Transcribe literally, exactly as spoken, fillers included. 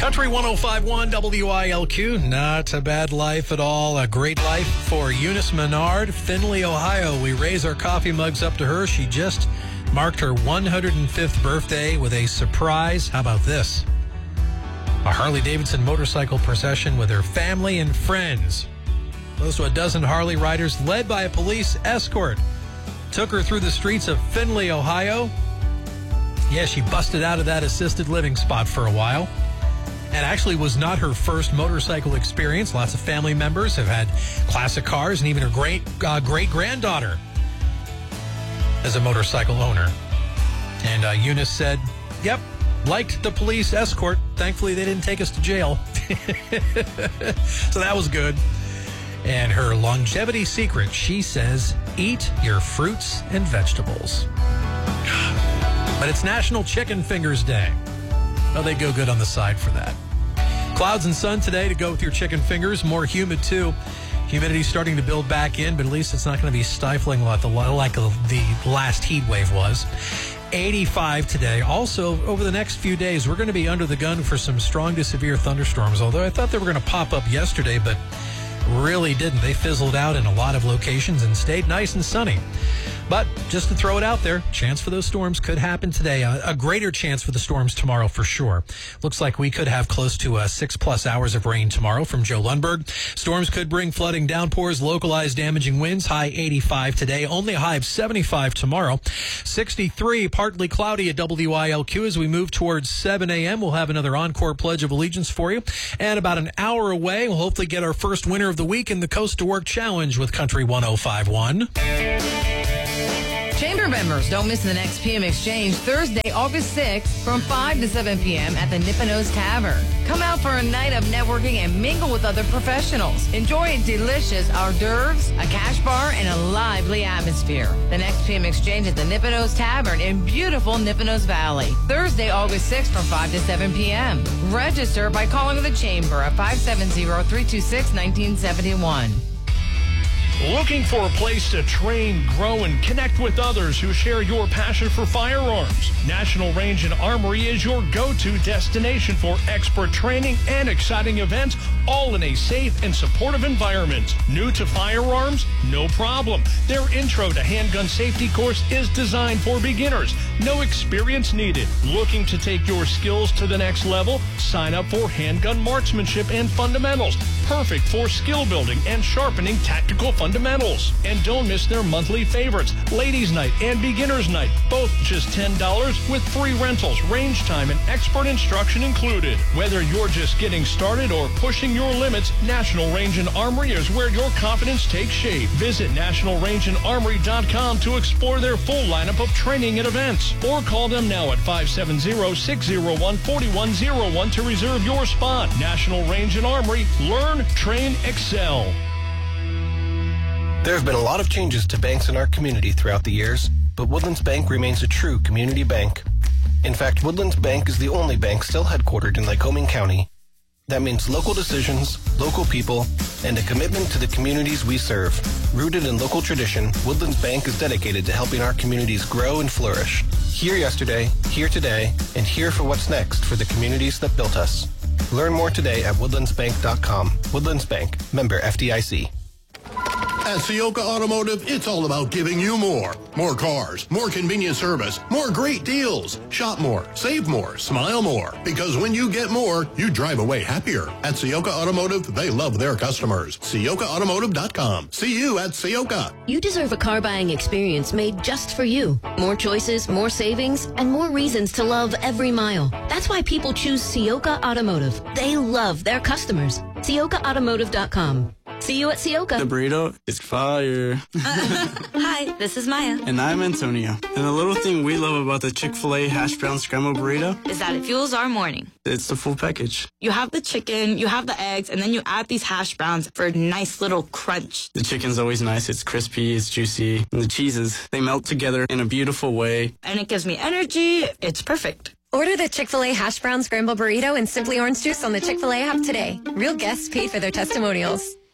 Country one oh five point one W I L Q. Not a bad life at all. A great life for Eunice Menard, Findlay, Ohio. We raise our coffee mugs up to her. She just marked her one hundred fifth birthday with a surprise. How about this? A Harley-Davidson motorcycle procession with her family and friends. Close to a dozen Harley riders led by a police escort took her through the streets of Findlay, Ohio. Yeah, she busted out of that assisted living spot for a while. And actually was not her first motorcycle experience. Lots of family members have had classic cars, and even her great uh, great-granddaughter as a motorcycle owner. And uh, Eunice said, yep, liked the police escort. Thankfully, they didn't take us to jail. So that was good. And her longevity secret, she says, eat your fruits and vegetables. But it's National Chicken Fingers Day. Well, they go good on the side for that. Clouds and sun today to go with your chicken fingers. More humid, too. Humidity starting to build back in, but at least it's not going to be stifling like the, like the last heat wave was. eighty-five today. Also, over the next few days, we're going to be under the gun for some strong to severe thunderstorms, although I thought they were going to pop up yesterday, but really didn't. They fizzled out in a lot of locations and stayed nice and sunny. But just to throw it out there, chance for those storms could happen today. A, a greater chance for the storms tomorrow for sure. Looks like we could have close to uh, six plus hours of rain tomorrow from Joe Lundberg. Storms could bring flooding, downpours, localized damaging winds. High eighty-five today, only a high of seventy-five tomorrow. sixty-three, partly cloudy at W I L Q as we move towards seven a.m. We'll have another encore Pledge of Allegiance for you. And about an hour away, we'll hopefully get our first winner of the week in the Coast to Work Challenge with Country one oh five point one. Chamber members, don't miss the next P M Exchange Thursday, August sixth from five to seven p.m. at the Nipponos Tavern. Come out for a night of networking and mingle with other professionals. Enjoy delicious hors d'oeuvres, a cash bar, and a lively atmosphere. The next P M Exchange at the Nipponos Tavern in beautiful Nipponos Valley. Thursday, August sixth from five to seven p.m. Register by calling the Chamber at five seven zero, three two six, one nine seven one. Looking for a place to train, grow, and connect with others who share your passion for firearms? National Range and Armory is your go-to destination for expert training and exciting events, all in a safe and supportive environment. New to firearms? No problem. Their Intro to Handgun Safety course is designed for beginners. No experience needed. Looking to take your skills to the next level? Sign up for Handgun Marksmanship and Fundamentals. Perfect for skill building and sharpening tactical fundamentals. And don't miss their monthly favorites, Ladies Night and Beginner's Night, both just ten dollars with free rentals, range time, and expert instruction included. Whether you're just getting started or pushing your limits, National Range and Armory is where your confidence takes shape. Visit national range and armory dot com to explore their full lineup of training and events. Or call them now at five seven zero, six zero one, four one zero one to reserve your spot. National Range and Armory. Learn, train, excel. There have been a lot of changes to banks in our community throughout the years, but Woodlands Bank remains a true community bank. In fact, Woodlands Bank is the only bank still headquartered in Lycoming County. That means local decisions, local people, and a commitment to the communities we serve. Rooted in local tradition, Woodlands Bank is dedicated to helping our communities grow and flourish. Here yesterday, here today, and here for what's next for the communities that built us. Learn more today at woodlands bank dot com. Woodlands Bank, member F D I C. At Ciocca Automotive, it's all about giving you more. More cars, more convenient service, more great deals. Shop more, save more, smile more. Because when you get more, you drive away happier. At Ciocca Automotive, they love their customers. Ciocca automotive dot com. See you at Ciocca. You deserve a car buying experience made just for you. More choices, more savings, and more reasons to love every mile. That's why people choose Ciocca Automotive. They love their customers. Ciocca automotive dot com. See you at Ciocca. The burrito is fire. Hi, this is Maya. And I'm Antonio. And the little thing we love about the Chick-fil-A hash brown scrambled burrito is that it fuels our morning. It's the full package. You have the chicken, you have the eggs, and then you add these hash browns for a nice little crunch. The chicken's always nice. It's crispy, it's juicy. And the cheeses, they melt together in a beautiful way. And it gives me energy. It's perfect. Order the Chick-fil-A hash brown scrambled burrito and Simply Orange Juice on the Chick-fil-A app today. Real guests pay for their testimonials.